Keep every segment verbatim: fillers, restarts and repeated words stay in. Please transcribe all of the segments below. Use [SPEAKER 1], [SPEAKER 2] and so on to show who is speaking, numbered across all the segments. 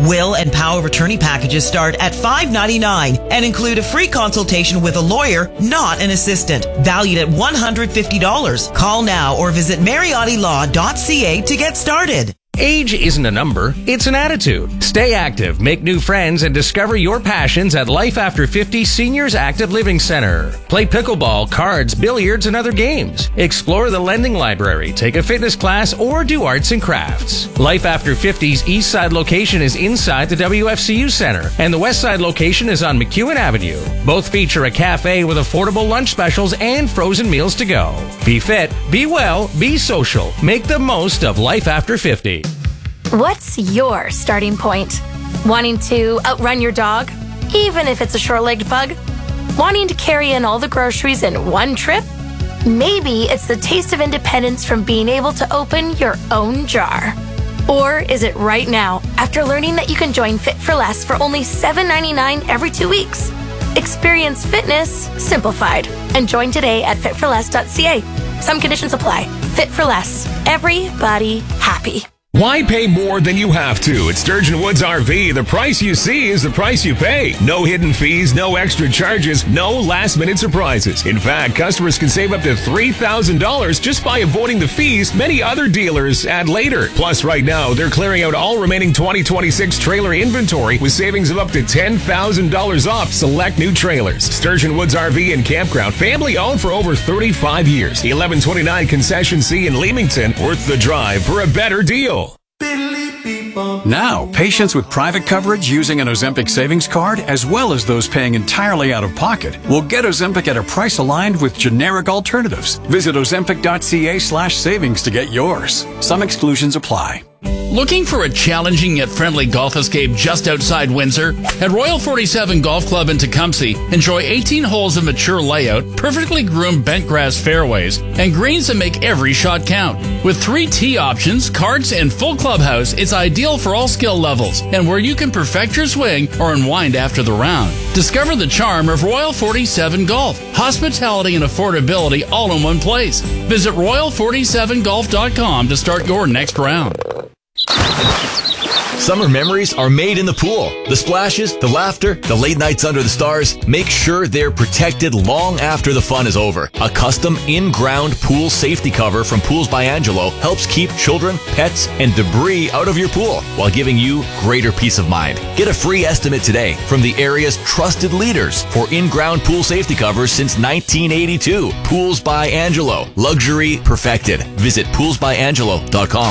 [SPEAKER 1] Will and power of attorney packages start at five dollars and ninety-nine cents and include a free consultation with a lawyer, not an assistant, valued at one hundred fifty dollars. Call now or visit mariotti law dot c a to get started.
[SPEAKER 2] Age isn't a number, it's an attitude. Stay active, make new friends, and discover your passions at Life After fifty Seniors Active Living Center. Play pickleball, cards, billiards, and other games. Explore the lending library, take a fitness class, or do arts and crafts. Life After fifty's East Side location is inside the W F C U Center, and the West Side location is on McEwen Avenue. Both feature a cafe with affordable lunch specials and frozen meals to go. Be fit, be well, be social. Make the most of Life After fifty.
[SPEAKER 3] What's your starting point? Wanting to outrun your dog, even if it's a short-legged pug? Wanting to carry in all the groceries in one trip? Maybe it's the taste of independence from being able to open your own jar. Or is it right now, after learning that you can join Fit for Less for only seven dollars and ninety-nine cents every two weeks? Experience fitness simplified and join today at fit for less dot c a. Some conditions apply. Fit for Less. Everybody happy.
[SPEAKER 4] Why pay more than you have to? At Sturgeon Woods R V, the price you see is the price you pay. No hidden fees, no extra charges, no last-minute surprises. In fact, customers can save up to three thousand dollars just by avoiding the fees many other dealers add later. Plus, right now, they're clearing out all remaining twenty twenty-six trailer inventory with savings of up to ten thousand dollars off select new trailers. Sturgeon Woods R V and Campground, family-owned for over thirty-five years. eleven twenty-nine Concession C in Leamington, worth the drive for a better deal.
[SPEAKER 5] Now, patients with private coverage using an Ozempic savings card, as well as those paying entirely out of pocket, will get Ozempic at a price aligned with generic alternatives. Visit ozempic dot c a slash savings to get yours. Some exclusions apply.
[SPEAKER 6] Looking for a challenging yet friendly golf escape just outside Windsor? At Royal forty-seven Golf Club in Tecumseh, enjoy eighteen holes of mature layout, perfectly groomed bent grass fairways, and greens that make every shot count. With three tee options, carts, and full clubhouse, it's ideal for all skill levels and where you can perfect your swing or unwind after the round. Discover the charm of Royal forty-seven Golf. Hospitality and affordability all in one place. Visit royal forty-seven golf dot com to start your next round.
[SPEAKER 7] Summer memories are made in the pool. The splashes, the laughter, the late nights under the stars. Make sure they're protected long after the fun is over. A custom in-ground pool safety cover from Pools by Angelo helps keep children, pets, and debris out of your pool while giving you greater peace of mind. Get a free estimate today from the area's trusted leaders for in-ground pool safety covers since nineteen eighty-two. Pools by Angelo. Luxury perfected. Visit pools by angelo dot com.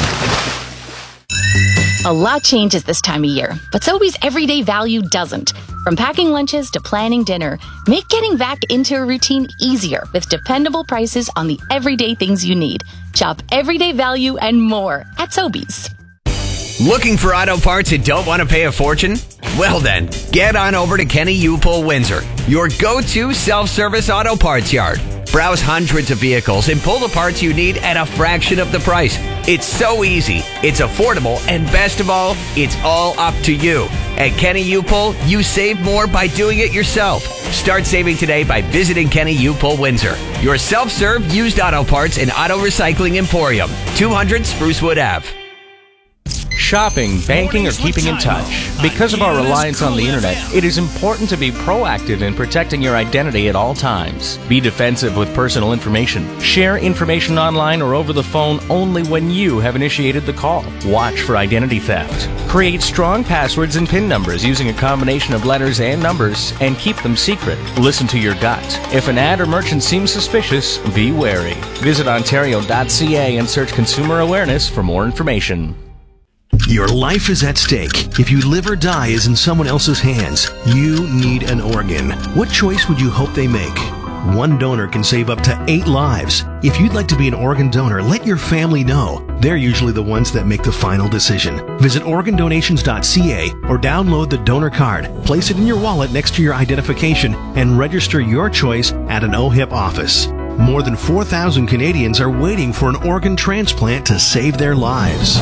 [SPEAKER 8] A lot changes this time of year, but Sobeys everyday value doesn't. From packing lunches to planning dinner, make getting back into a routine easier with dependable prices on the everyday things you need. Shop everyday value and more at Sobeys.
[SPEAKER 9] Looking for auto parts and don't want to pay a fortune? Well then, get on over to Kenny Upol Windsor, your go-to self-service auto parts yard. Browse hundreds of vehicles and pull the parts you need at a fraction of the price. It's so easy, it's affordable, and best of all, it's all up to you. At Kenny Upol, you save more by doing it yourself. Start saving today by visiting Kenny Upol Windsor, your self-serve used auto parts and auto recycling emporium, two hundred Sprucewood Avenue.
[SPEAKER 2] Shopping, banking, or keeping in touch. Because of our reliance on the internet, it is important to be proactive in protecting your identity at all times. Be defensive with personal information. Share information online or over the phone only when you have initiated the call. Watch for identity theft. Create strong passwords and PIN numbers using a combination of letters and numbers and keep them secret. Listen to your gut. If an ad or merchant seems suspicious, be wary. Visit ontario dot c a and search consumer awareness for more information.
[SPEAKER 10] Your life is at stake. If you live or die is in someone else's hands, you need an organ. What choice would you hope they make? One donor can save up to eight lives. If you'd like to be an organ donor, let your family know. They're usually the ones that make the final decision. Visit organ donations dot c a or download the donor card. Place it in your wallet next to your identification and register your choice at an O H I P office. More than four thousand Canadians are waiting for an organ transplant to save their lives.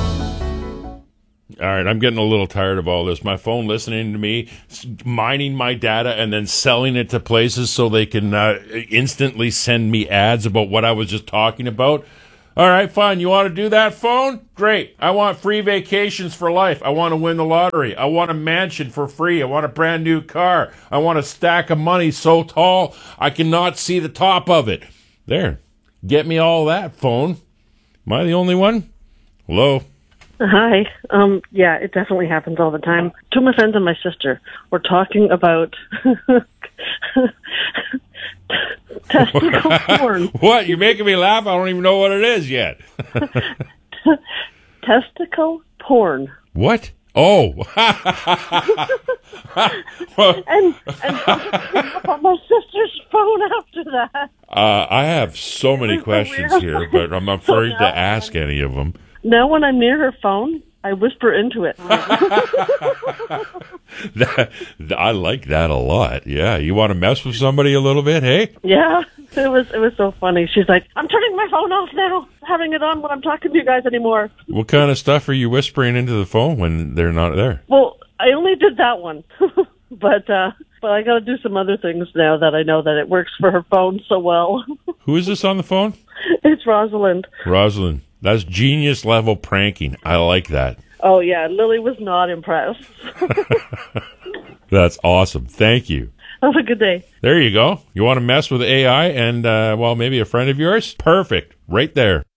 [SPEAKER 11] All right, I'm getting a little tired of all this. My phone listening to me, mining my data, and then selling it to places so they can uh, instantly send me ads about what I was just talking about. All right, fine. You want to do that, phone? Great. I want free vacations for life. I want to win the lottery. I want a mansion for free. I want a brand new car. I want a stack of money so tall I cannot see the top of it. There. Get me all that, phone. Am I the only one? Hello?
[SPEAKER 12] Hi. Um, yeah, it definitely happens all the time. Two of my friends and my sister were talking about testicle porn.
[SPEAKER 11] What? You're making me laugh? I don't even know what it is yet.
[SPEAKER 12] Testicle porn.
[SPEAKER 11] What? Oh.
[SPEAKER 12] and and up on my sister's phone after that.
[SPEAKER 11] Uh, I have so many questions here, but I'm afraid to ask any of them.
[SPEAKER 12] Now when I'm near her phone, I whisper into it.
[SPEAKER 11] that, I like that a lot. Yeah, you want to mess with somebody a little bit, hey?
[SPEAKER 12] Yeah, it was it was so funny. She's like, I'm turning my phone off now, having it on when I'm talking to you guys anymore.
[SPEAKER 11] What kind of stuff are you whispering into the phone when they're not there?
[SPEAKER 12] Well, I only did that one, but uh, but I got to do some other things now that I know that it works for her phone so well.
[SPEAKER 11] Who is this on the phone?
[SPEAKER 12] It's Rosalind.
[SPEAKER 11] Rosalind. That's genius level pranking. I like that.
[SPEAKER 12] Oh, yeah. Lily was not impressed.
[SPEAKER 11] That's awesome. Thank you.
[SPEAKER 12] Have a good day.
[SPEAKER 11] There you go. You want to mess with A I and, uh, well, maybe a friend of yours? Perfect. Right there.